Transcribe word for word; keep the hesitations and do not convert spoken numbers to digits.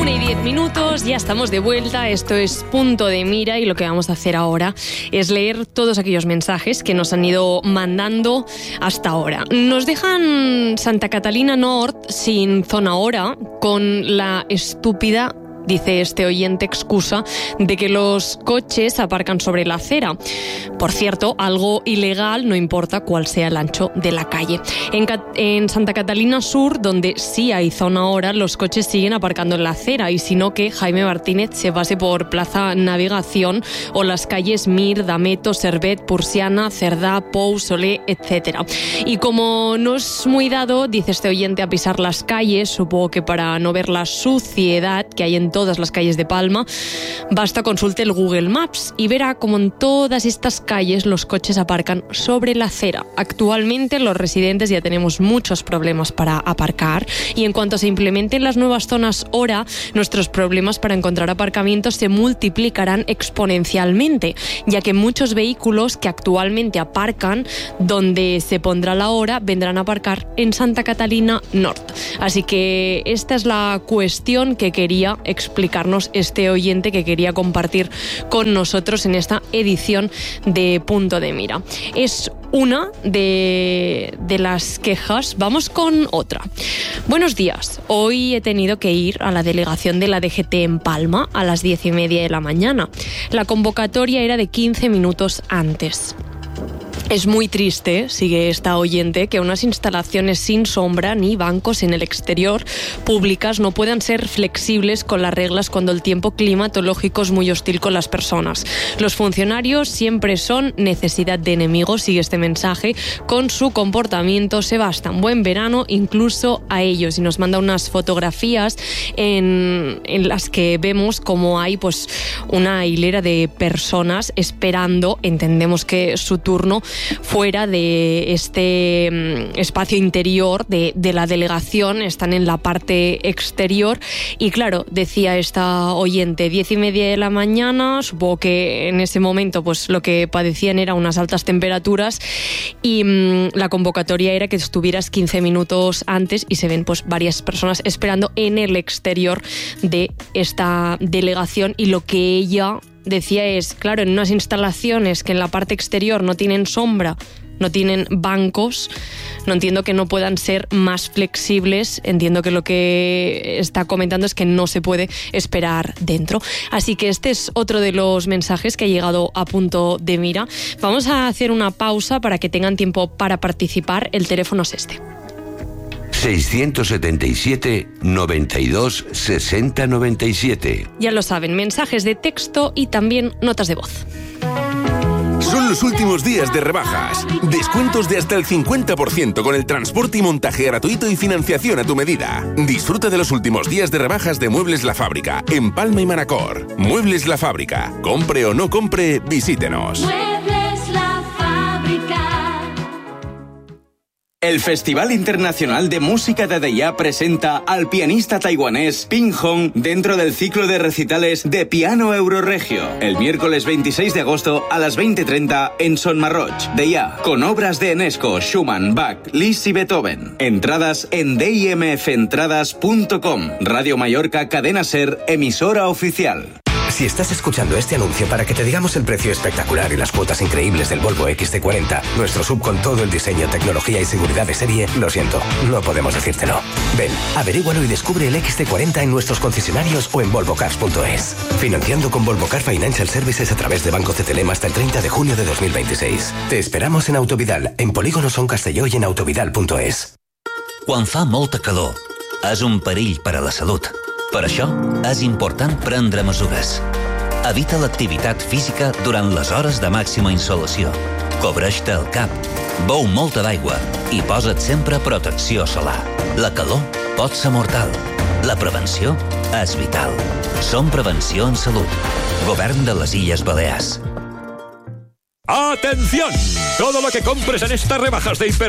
una y diez minutos, ya estamos de vuelta. Esto es Punto de Mira y lo que vamos a hacer ahora es leer todos aquellos mensajes que nos han ido mandando hasta ahora. Nos dejan Santa Catalina Nord sin zona hora con la estúpida, dice este oyente, excusa de que los coches aparcan sobre la acera. Por cierto, algo ilegal, no importa cuál sea el ancho de la calle. En, en Santa Catalina Sur, donde sí hay zona hora, los coches siguen aparcando en la acera, y si no, que Jaime Martínez se pase por Plaza Navegación o las calles Mir, Dameto, Servet, Pursiana, Cerdá, Pou, Solé, etcétera. Y como no es muy dado, dice este oyente, a pisar las calles, supongo que para no ver la suciedad que hay en todas las calles de Palma, basta consulte el Google Maps y verá como en todas estas calles los coches aparcan sobre la acera. Actualmente los residentes ya tenemos muchos problemas para aparcar, y en cuanto se implementen las nuevas zonas hora, nuestros problemas para encontrar aparcamientos se multiplicarán exponencialmente, ya que muchos vehículos que actualmente aparcan donde se pondrá la hora vendrán a aparcar en Santa Catalina Norte. Así que esta es la cuestión que quería explicarnos este oyente, que quería compartir con nosotros en esta edición de Punto de Mira. Es una de, de las quejas. Vamos con otra. Buenos días. Hoy he tenido que ir a la delegación de la D G T en Palma a las diez y media de la mañana. La convocatoria era de quince minutos antes. Es muy triste, sigue esta oyente, que unas instalaciones sin sombra ni bancos en el exterior públicas no puedan ser flexibles con las reglas cuando el tiempo climatológico es muy hostil con las personas. Los funcionarios siempre son necesidad de enemigos, sigue este mensaje, con su comportamiento se bastan. Buen verano incluso a ellos. Y nos manda unas fotografías en, en las que vemos como hay pues una hilera de personas esperando, entendemos que su turno, fuera de este um, espacio interior de, de la delegación. Están en la parte exterior y claro, decía esta oyente, diez y media de la mañana, supongo que en ese momento pues lo que padecían eran unas altas temperaturas, y um, la convocatoria era que estuvieras quince minutos antes, y se ven pues varias personas esperando en el exterior de esta delegación. Y lo que ella decía es, claro, en unas instalaciones que en la parte exterior no tienen sombra, no tienen bancos, no entiendo que no puedan ser más flexibles. Entiendo que lo que está comentando es que no se puede esperar dentro. Así que este es otro de los mensajes que ha llegado a Punto de Mira. Vamos a hacer una pausa para que tengan tiempo para participar. El teléfono es este: seiscientos setenta y siete, noventa y dos, sesenta, noventa y siete. Ya lo saben, mensajes de texto y también notas de voz. Son los últimos días de rebajas. Descuentos de hasta el cincuenta por ciento con el transporte y montaje gratuito y financiación a tu medida. Disfruta de los últimos días de rebajas de Muebles La Fábrica en Palma y Manacor. Muebles La Fábrica. Compre o no compre, visítenos. Muebles La Fábrica. El Festival Internacional de Música de Deià presenta al pianista taiwanés Ping Hong dentro del ciclo de recitales de Piano Euroregio, el miércoles veintiséis de agosto a las veinte treinta en Son Marroig, Deià, con obras de Enesco, Schumann, Bach, Liszt y Beethoven. Entradas en d i m f entradas punto com. Radio Mallorca, Cadena Ser, emisora oficial. Si estás escuchando este anuncio para que te digamos el precio espectacular y las cuotas increíbles del Volvo X C cuarenta, nuestro sub con todo el diseño, tecnología y seguridad de serie, lo siento, no podemos decírtelo. Ven, averígualo y descubre el X C cuarenta en nuestros concesionarios o en volvo cars punto es. Financiando con Volvo Car Financial Services a través de Banco C T L M hasta el treinta de junio de dos mil veintiséis. Te esperamos en Autovidal, en Polígono Son Castelló y en autovidal punto es. Quan fa molta calor, és un perill per a la salut. Per això, és important prendre mesures. Evita l'activitat física durant les hores de màxima insolació. Cobreix-te el cap, beu molta d'aigua i posa't sempre protecció solar. La calor pot ser mortal. La prevenció és vital. Som Prevenció en Salut. Govern de les Illes Balears. ¡Atención! Todo lo que compres en estas rebajas de Hiper